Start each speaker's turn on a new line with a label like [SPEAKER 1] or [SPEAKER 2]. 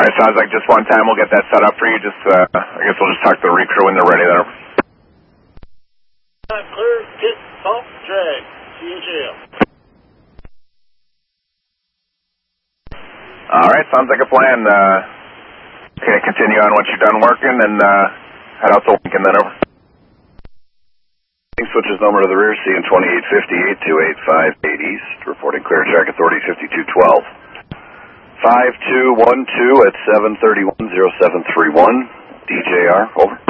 [SPEAKER 1] right, sounds like just one time we'll get that set up for you. Just, I guess we'll just talk to the recrew when they're ready there.
[SPEAKER 2] Clear, kit, pump, drag, CHL.
[SPEAKER 1] All right, sounds like a plan. Okay, continue on what you've done working and head out to Lincoln then over.
[SPEAKER 3] Switches number to the rear, CN 2850 8285 East, reporting clear track authority 5212. 5212 at 7310731, DJR, over.